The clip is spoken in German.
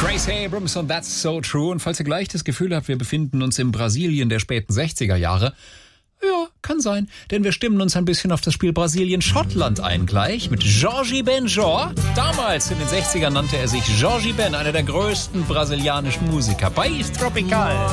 Grace Abrams und That's So True. Und falls ihr gleich das Gefühl habt, wir befinden uns in Brasilien der späten 60er Jahre, ja, kann sein, denn wir stimmen uns ein bisschen auf das Spiel Brasilien-Schottland ein gleich mit Jorge Benjor. Damals in den 60ern nannte er sich Jorge Ben, einer der größten brasilianischen Musiker. País Tropical.